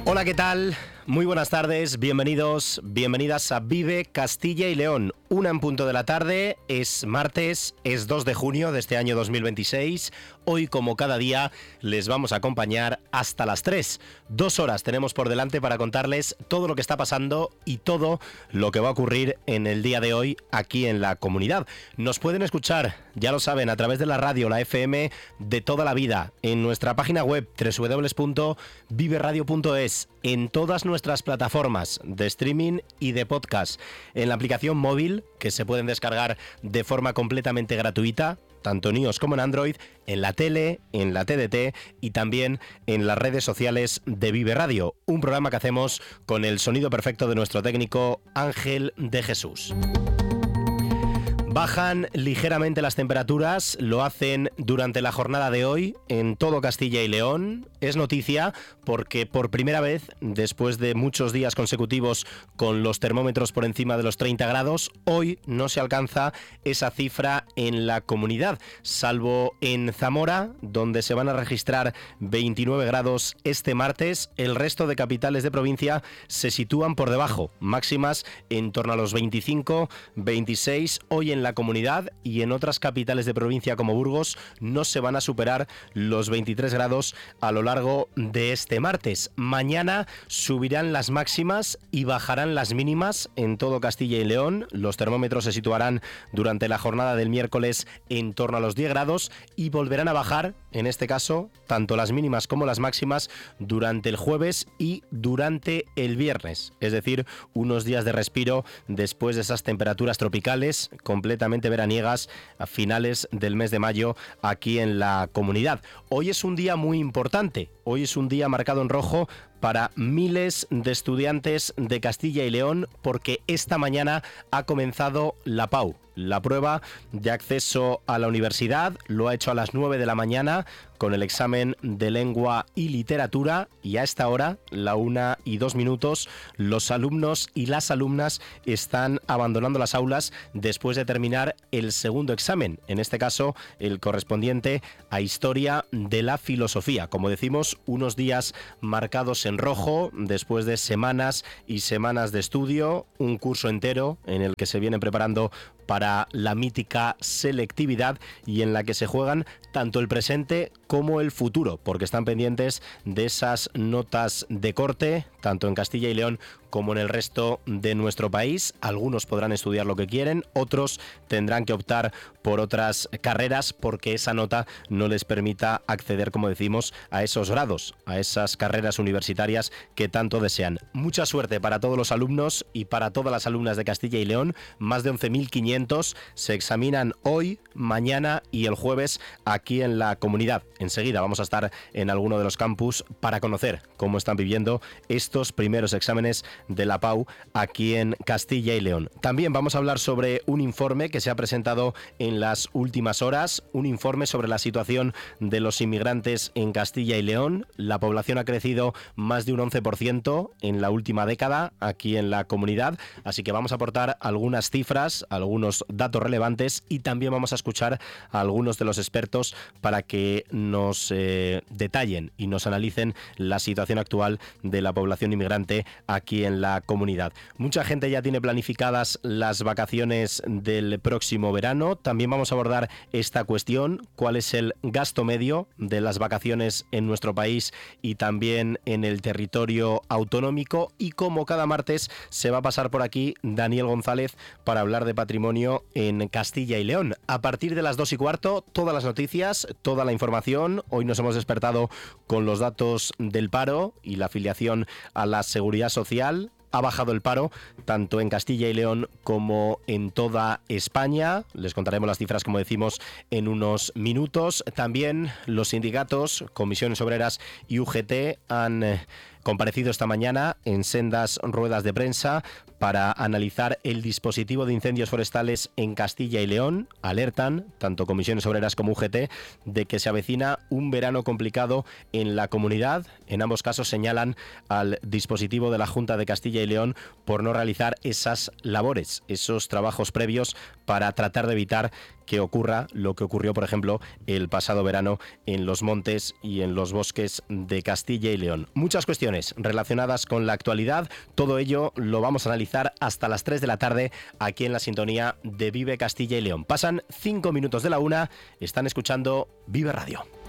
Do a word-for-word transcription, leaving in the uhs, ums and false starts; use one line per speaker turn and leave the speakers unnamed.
Hola, ¿qué tal? Muy buenas tardes, bienvenidos, bienvenidas a Vive Castilla y León. Una en punto de la tarde, es martes, es dos de junio de este año dos mil veintiséis. Hoy, como cada día, les vamos a acompañar hasta las tres. Dos horas tenemos por delante para contarles todo lo que está pasando y todo lo que va a ocurrir en el día de hoy aquí en la comunidad. Nos pueden escuchar, ya lo saben, a través de la radio, la F M de toda la vida, en nuestra página web doble u doble u doble u punto vive radio punto es, en todas nuestras plataformas de streaming y de podcast, en la aplicación móvil que se pueden descargar de forma completamente gratuita, tanto en iOS como en Android, en la tele, en la T D T y también en las redes sociales de Vive Radio, un programa que hacemos con el sonido perfecto de nuestro técnico Ángel de Jesús. Bajan ligeramente las temperaturas, lo hacen durante la jornada de hoy en todo Castilla y León. Es noticia porque por primera vez, después de muchos días consecutivos con los termómetros por encima de los treinta grados, hoy no se alcanza esa cifra en la comunidad, salvo en Zamora, donde se van a registrar veintinueve grados este martes. El resto de capitales de provincia se sitúan por debajo, máximas en torno a los veinticinco, veintiséis. Hoy en la comunidad y en otras capitales de provincia como Burgos no se van a superar los veintitrés grados a lo largo de este martes. Mañana subirán las máximas y bajarán las mínimas en todo Castilla y León. Los termómetros se situarán durante la jornada del miércoles en torno a los diez grados y volverán a bajar, en este caso, tanto las mínimas como las máximas durante el jueves y durante el viernes. Es decir, unos días de respiro después de esas temperaturas tropicales completamente veraniegas a finales del mes de mayo aquí en la comunidad. Hoy es un día muy importante, hoy es un día marcado en rojo para miles de estudiantes de Castilla y León porque esta mañana ha comenzado la P A U, la prueba de acceso a la universidad. Lo ha hecho a las nueve de la mañana con el examen de lengua y literatura y a esta hora, la una y dos minutos, los alumnos y las alumnas están abandonando las aulas después de terminar el segundo examen, en este caso el correspondiente a Historia de la Filosofía. Como decimos, unos días marcados en rojo después de semanas y semanas de estudio, un curso entero en el que se viene preparando para la mítica selectividad y en la que se juegan tanto el presente como el futuro, porque están pendientes de esas notas de corte, tanto en Castilla y León como en el resto de nuestro país. Algunos podrán estudiar lo que quieren, otros tendrán que optar por otras carreras porque esa nota no les permita acceder, como decimos, a esos grados, a esas carreras universitarias que tanto desean. Mucha suerte para todos los alumnos y para todas las alumnas de Castilla y León. Más de once mil quinientos se examinan hoy, mañana y el jueves aquí en la comunidad. Enseguida vamos a estar en alguno de los campus para conocer cómo están viviendo estos primeros exámenes de la P A U aquí en Castilla y León. También vamos a hablar sobre un informe que se ha presentado en las últimas horas, un informe sobre la situación de los inmigrantes en Castilla y León. La población ha crecido más de un once por ciento en la última década aquí en la comunidad, así que vamos a aportar algunas cifras, algunos datos relevantes y también vamos a escuchar a algunos de los expertos para que nos eh, detallen y nos analicen la situación actual de la población inmigrante aquí en la comunidad. Mucha gente ya tiene planificadas las vacaciones del próximo verano. También vamos a abordar esta cuestión, cuál es el gasto medio de las vacaciones en nuestro país y también en el territorio autonómico, y como cada martes se va a pasar por aquí Daniel González para hablar de patrimonio en Castilla y León. A partir de las dos y cuarto, todas las noticias, toda la información. Hoy nos hemos despertado con los datos del paro y la afiliación a la Seguridad Social. Ha bajado el paro tanto en Castilla y León como en toda España. Les contaremos las cifras, como decimos, en unos minutos. También los sindicatos, Comisiones Obreras y U G T han eh, comparecido esta mañana en sendas ruedas de prensa para analizar el dispositivo de incendios forestales en Castilla y León. Alertan, tanto Comisiones Obreras como U G T, de que se avecina un verano complicado en la comunidad. En ambos casos señalan al dispositivo de la Junta de Castilla y León por no realizar esas labores, esos trabajos previos para tratar de evitar que ocurra lo que ocurrió, por ejemplo, el pasado verano en los montes y en los bosques de Castilla y León. Muchas cuestiones cuestiones relacionadas con la actualidad. Todo ello lo vamos a analizar hasta las tres de la tarde aquí en la sintonía de Vive Castilla y León. Pasan cinco minutos de la una, están escuchando Vive Radio.